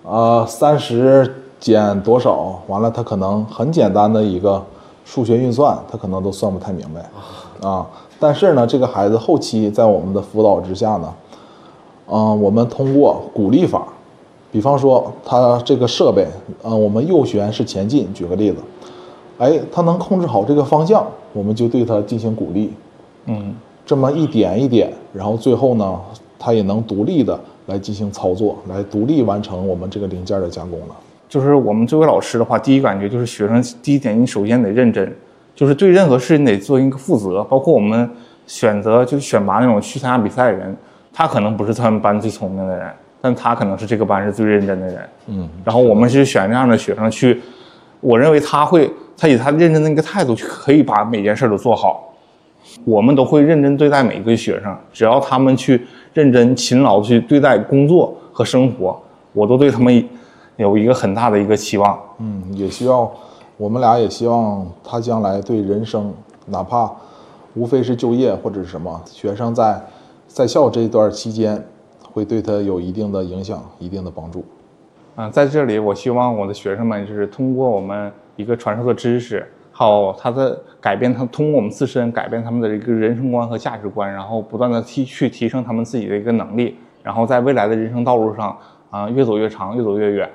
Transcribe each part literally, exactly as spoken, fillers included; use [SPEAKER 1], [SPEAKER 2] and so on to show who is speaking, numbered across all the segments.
[SPEAKER 1] 呃，三十减多少，完了他可能很简单的一个数学运算，他可能都算不太明白啊。但是呢，这个孩子后期在我们的辅导之下呢，嗯、呃，我们通过鼓励法，比方说他这个设备，呃，我们右旋是前进，举个例子，哎，他能控制好这个方向，我们就对他进行鼓励，
[SPEAKER 2] 嗯，
[SPEAKER 1] 这么一点一点，然后最后呢，他也能独立的来进行操作，来独立完成我们这个零件的加工了。
[SPEAKER 2] 就是我们作为老师的话，第一感觉就是学生第一点，你首先得认真，就是对任何事情得做一个负责，包括我们选择就是选拔那种去参加比赛的人，他可能不是他们班最聪明的人，但他可能是这个班是最认真的人。嗯，然后我们是选这样的学生去，我认为他会，他以他认真的一个态度去可以把每件事都做好。我们都会认真对待每一个学生，只要他们去认真勤劳去对待工作和生活，我都对他们有一个很大的一个期望。
[SPEAKER 1] 嗯，也希望我们俩也希望他将来对人生，哪怕无非是就业或者是什么，学生在在校这一段期间会对他有一定的影响，一定的帮助。
[SPEAKER 2] 啊，在这里我希望我的学生们就是通过我们一个传授的知识，还有他的改变，他通过我们自身改变他们的一个人生观和价值观，然后不断的提去提升他们自己的一个能力，然后在未来的人生道路上啊越走越长，越走越远。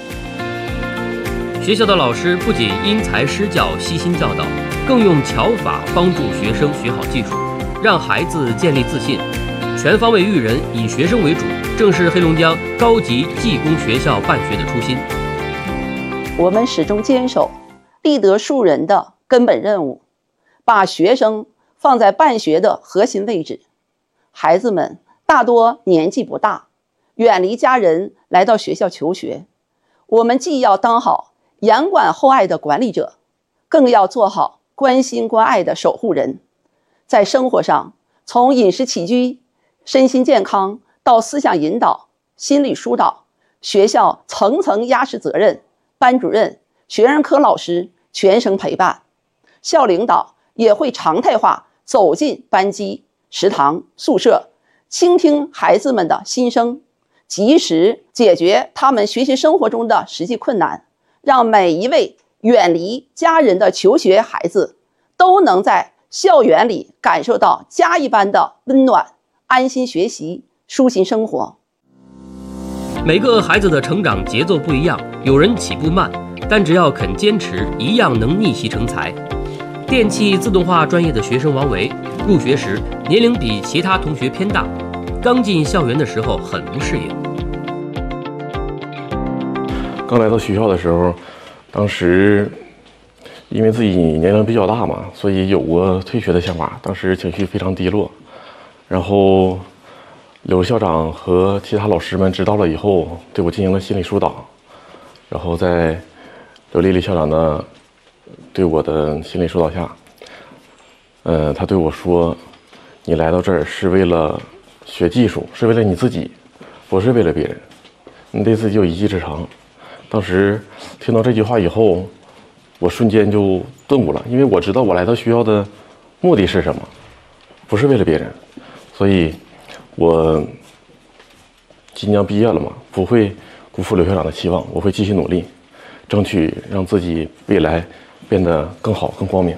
[SPEAKER 3] 学校的老师不仅因材施教、悉心教导，更用巧法帮助学生学好技术，让孩子建立自信，全方位育人，以学生为主，正是黑龙江高级技工学校办学的初心。
[SPEAKER 4] 我们始终坚守立德树人的根本任务，把学生放在办学的核心位置。孩子们大多年纪不大，远离家人来到学校求学，我们既要当好严管厚爱的管理者，更要做好关心关爱的守护人。在生活上，从饮食起居、身心健康到思想引导、心理疏导，学校层层压实责任，班主任、学生科老师全程陪伴，校领导也会常态化走进班级、食堂、宿舍，倾听孩子们的心声，及时解决他们学习生活中的实际困难，让每一位远离家人的求学孩子都能在校园里感受到家一般的温暖，安心学习，舒心生活。
[SPEAKER 3] 每个孩子的成长节奏不一样，有人起步慢，但只要肯坚持，一样能逆袭成才。电气自动化专业的学生王维入学时年龄比其他同学偏大，刚进校园的时候很不适应。
[SPEAKER 5] 刚来到学校的时候，当时因为自己年龄比较大嘛，所以有过退学的想法，当时情绪非常低落。然后刘校长和其他老师们知道了以后，对我进行了心理疏导。然后在刘丽丽校长的对我的心理疏导下，呃，他对我说：“你来到这儿是为了学技术，是为了你自己，不是为了别人。你对自己有一技之长。”当时听到这句话以后，我瞬间就顿悟了，因为我知道我来到学校的目的是什么，不是为了别人，所以我即将毕业了嘛，不会辜负刘校长的期望，我会继续努力，争取让自己未来变得更好、更光明。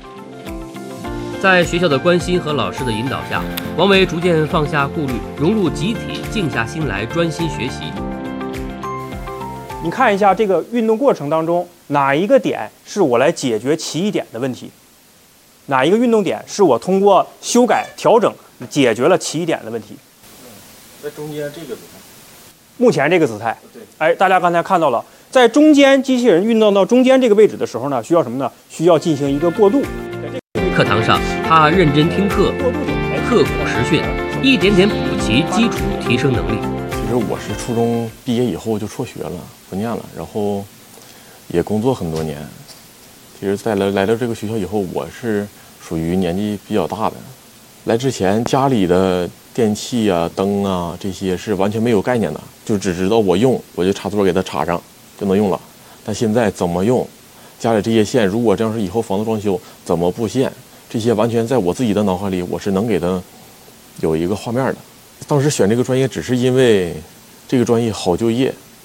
[SPEAKER 3] 在学校的关心和老师的引导下，王维逐渐放下顾虑，融入集体，静下心来专心学习。
[SPEAKER 6] 你看一下这个运动过程当中，哪一个点是我来解决起一点的问题？哪一个运动点是我通过修改调整解决了起一点的问题？
[SPEAKER 5] 在中间这个姿态，
[SPEAKER 6] 目前这个姿态，
[SPEAKER 5] 对，
[SPEAKER 6] 哎，大家刚才看到了，在中间机器人运动到中间这个位置的时候呢，需要什么呢？需要进行一个过渡。
[SPEAKER 3] 课堂上，他认真听课，刻苦实训，一点点补齐基础，提升能力。
[SPEAKER 5] 其实我是初中毕业以后就辍学了，不念了，然后也工作很多年。其实，在来来到这个学校以后，我是属于年纪比较大的。来之前，家里的电器啊、灯啊这些是完全没有概念的，就只知道我用，我就插座给它插上就能用了。但现在怎么用，家里这些线，如果这样是以后房子装修怎么布线，这些完全在我自己的脑海里，我是能给它有一个画面的。当时选这个专业只是因为这个专业好就业，